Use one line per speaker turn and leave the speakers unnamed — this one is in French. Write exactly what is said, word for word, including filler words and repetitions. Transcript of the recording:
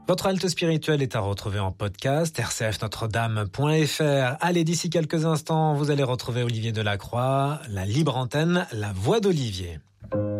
Votre halte spirituelle est à retrouver en podcast, r c f notre dame point f r. Allez, d'ici quelques instants, vous allez retrouver Olivier Delacroix, la libre antenne, la voix d'Olivier.